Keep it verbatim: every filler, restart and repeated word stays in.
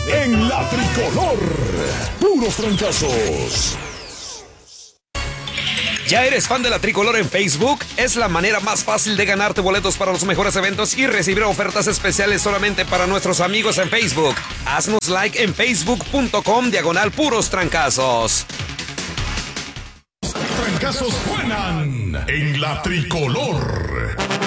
en la tricolor. Puros trancazos. ¿Ya eres fan de la Tricolor en Facebook? Es la manera más fácil de ganarte boletos para los mejores eventos y recibir ofertas especiales solamente para nuestros amigos en Facebook. Haznos like en facebook.com diagonal puros trancazos. Trancazos suenan en la Tricolor.